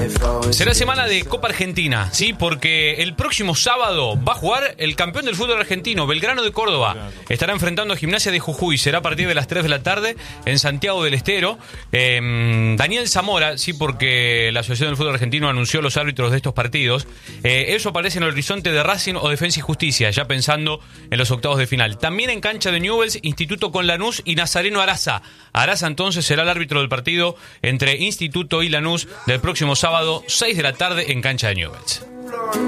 Será semana de Copa Argentina, ¿sí? Porque el próximo sábado va a jugar el campeón del fútbol argentino, Belgrano de Córdoba. Estará enfrentando a Gimnasia de Jujuy. Será a partir de las 3 de la tarde en Santiago del Estero. Daniel Zamora, sí, porque la Asociación del Fútbol Argentino anunció los árbitros de estos partidos. Eso aparece en el horizonte de Racing o Defensa y Justicia, ya pensando en los octavos de final. También en cancha de Newell's, Instituto con Lanús y Nazareno Araza. Araza entonces será el árbitro del partido entre Instituto y Lanús del próximo sábado, 6 de la tarde en cancha de Newell's.